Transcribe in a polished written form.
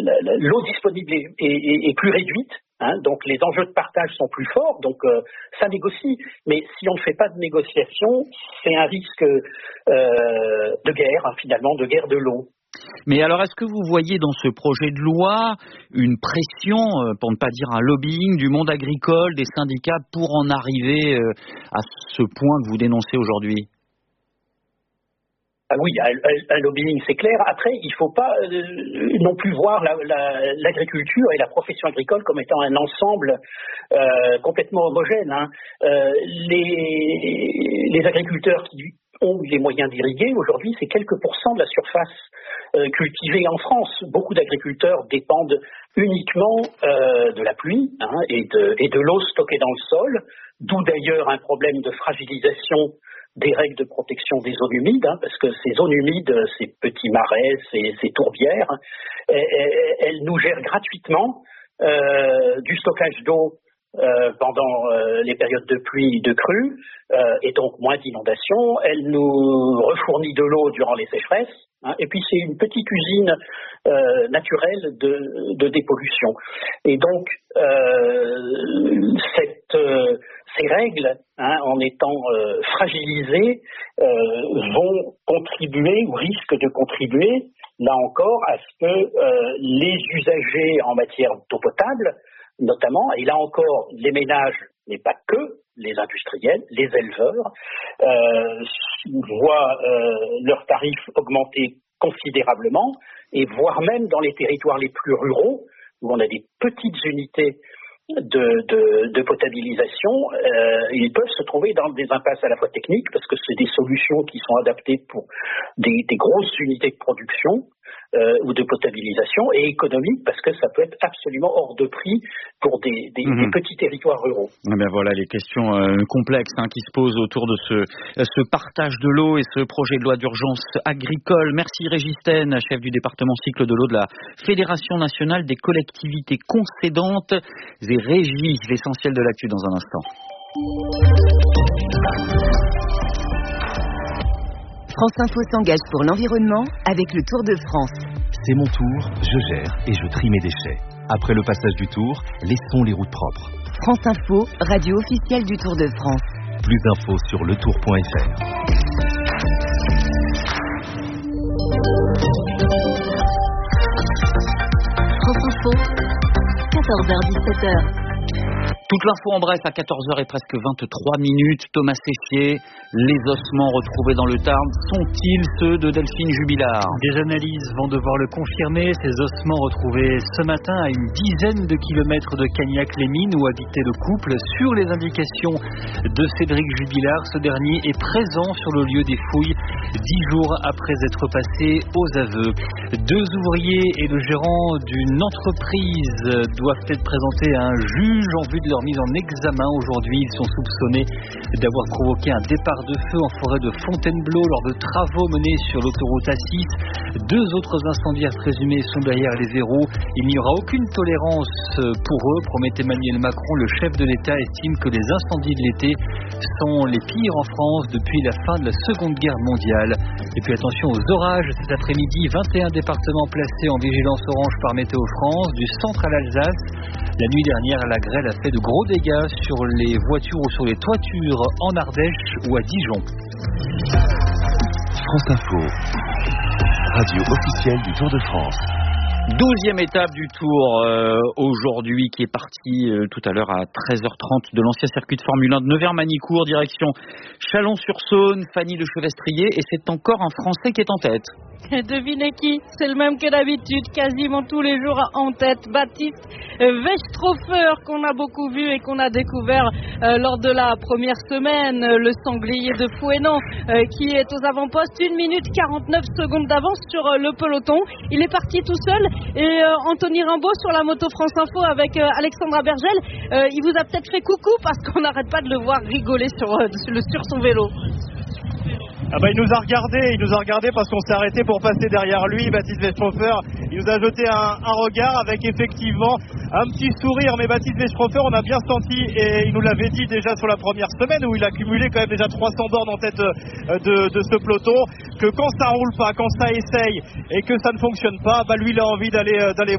l'eau disponible est plus réduite. Donc les enjeux de partage sont plus forts, donc ça négocie. Mais si on ne fait pas de négociation, c'est un risque de guerre, finalement, de guerre de l'eau. Mais alors, est-ce que vous voyez dans ce projet de loi une pression, pour ne pas dire un lobbying, du monde agricole, des syndicats, pour en arriver à ce point que vous dénoncez aujourd'hui ? Ah oui, un lobbying, c'est clair. Après, il ne faut pas non plus voir l'agriculture et la profession agricole comme étant un ensemble complètement homogène. Les agriculteurs qui ont les moyens d'irriguer, aujourd'hui, c'est quelques pourcents de la surface cultivée en France. Beaucoup d'agriculteurs dépendent uniquement de la pluie et de l'eau stockée dans le sol, d'où d'ailleurs un problème de fragilisation des règles de protection des zones humides, parce que ces zones humides, ces petits marais, ces tourbières, elles nous gèrent gratuitement du stockage d'eau pendant les périodes de pluie et de crue, et donc moins d'inondations. Elles nous refournissent de l'eau durant les sécheresses, et puis c'est une petite usine naturelle de dépollution. Et donc ces règles, en étant fragilisées, vont contribuer ou risquent de contribuer, là encore, à ce que les usagers en matière d'eau potable, notamment, et là encore, les ménages, mais pas que, les industriels, les éleveurs, voient leurs tarifs augmenter considérablement, et voire même dans les territoires les plus ruraux, où on a des petites unités de potabilisation, ils peuvent se trouver dans des impasses à la fois techniques, parce que c'est des solutions qui sont adaptées pour des grosses unités de production ou de potabilisation, et économiques, parce que ça peut être absolument hors de prix pour des petits territoires ruraux. Ben voilà les questions complexes qui se posent autour de ce partage de l'eau et ce projet de loi d'urgence agricole. Merci Régis Ten, chef du département cycle de l'eau de la Fédération nationale des collectivités concédantes et Régis, l'essentiel de l'actu dans un instant. France Info s'engage pour l'environnement avec le Tour de France. C'est mon tour, je gère et je trie mes déchets. Après le passage du Tour, laissons les routes propres. France Info, radio officielle du Tour de France. Plus d'infos sur letour.fr. France Info, 14h-17h. Toute l'info en bref à 14h et presque 23 minutes. Thomas Sessier, les ossements retrouvés dans le Tarn sont-ils ceux de Delphine Jubilard ? Des analyses vont devoir le confirmer. Ces ossements retrouvés ce matin à une dizaine de kilomètres de Cagnac-les-Mines où habitait le couple. Sur les indications de Cédric Jubilard, ce dernier est présent sur le lieu des fouilles 10 jours après être passé aux aveux. 2 ouvriers et le gérant d'une entreprise doivent être présentés à un juge en vue de leur mise en examen aujourd'hui. Ils sont soupçonnés d'avoir provoqué un départ de feu en forêt de Fontainebleau lors de travaux menés sur l'autoroute A6. 2 autres incendiaires présumés sont derrière les verrous. Il n'y aura aucune tolérance pour eux, promet Emmanuel Macron. Le chef de l'État estime que les incendies de l'été sont les pires en France depuis la fin de la Seconde Guerre mondiale. Et puis attention aux orages cet après-midi. 21 départements placés en vigilance orange par Météo France, du centre à l'Alsace. La nuit dernière, la grêle a fait de gros dégâts sur les voitures ou sur les toitures en Ardèche ou à Dijon. France Info, radio officielle du Tour de France. 12e étape du Tour aujourd'hui qui est partie tout à l'heure à 13h30 de l'ancien circuit de Formule 1 de Nevers-Manicourt, direction Chalon-sur-Saône. Fanny Le Chevestrier, et c'est encore un Français qui est en tête. Devinez qui? C'est le même que d'habitude, quasiment tous les jours en tête. Baptiste Westrhofer, qu'on a beaucoup vu et qu'on a découvert lors de la première semaine. Le sanglier de Fouesnant qui est aux avant-postes, 1 minute 49 secondes d'avance sur le peloton. Il est parti tout seul et Anthony Rimbaud sur la moto France Info avec Alexandra Bergel. Il vous a peut-être fait coucou parce qu'on n'arrête pas de le voir rigoler sur son vélo. Ah bah il nous a regardé parce qu'on s'est arrêté pour passer derrière lui. Baptiste Westrhofer, il nous a jeté un regard avec effectivement un petit sourire, mais Baptiste Westrhofer, on a bien senti, et il nous l'avait dit déjà sur la première semaine où il a cumulé quand même déjà 300 bornes en tête de ce peloton, que quand ça roule pas, quand ça essaye et que ça ne fonctionne pas, bah lui il a envie d'aller